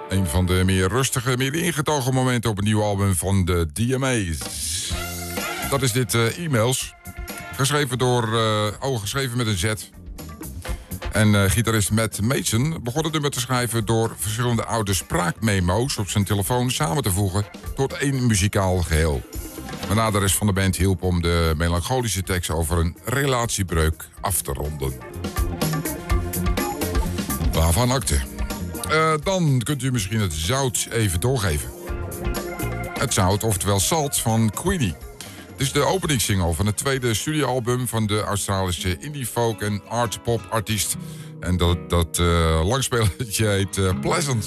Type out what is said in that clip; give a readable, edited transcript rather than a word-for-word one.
Een van de meer rustige, meer ingetogen momenten op een nieuw album van de DMA's. Dat is dit e-mails. Geschreven met een Z. En gitarist Matt Mason begon het nummer te schrijven door verschillende oude spraakmemo's op zijn telefoon samen te voegen tot één muzikaal geheel. Waarna de rest van de band hielp om de melancholische tekst over een relatiebreuk af te ronden. Waarvan akte. Dan kunt u misschien het zout even doorgeven. Het zout, oftewel Salt, van Queenie. Het is de openingssingle van het tweede studioalbum van de Australische indie folk en art pop artiest. En dat langspelertje heet Pleasant.